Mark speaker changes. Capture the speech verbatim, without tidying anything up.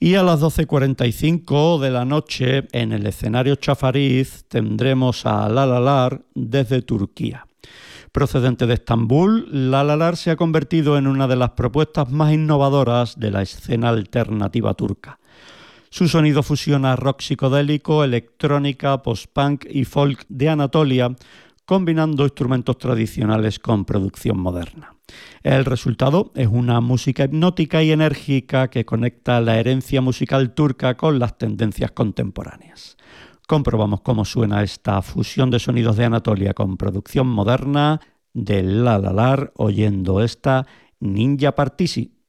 Speaker 1: Y a las doce cuarenta y cinco de la noche, en el escenario Chafariz, tendremos a Lalalar desde Turquía. Procedente de Estambul, Lalalar se ha convertido en una de las propuestas más innovadoras de la escena alternativa turca. Su sonido fusiona rock psicodélico, electrónica, post-punk y folk de Anatolia, combinando instrumentos tradicionales con producción moderna. El resultado es una música hipnótica y enérgica que conecta la herencia musical turca con las tendencias contemporáneas. Comprobamos cómo suena esta fusión de sonidos de Anatolia con producción moderna de Lalalar oyendo esta Ninja Partisi.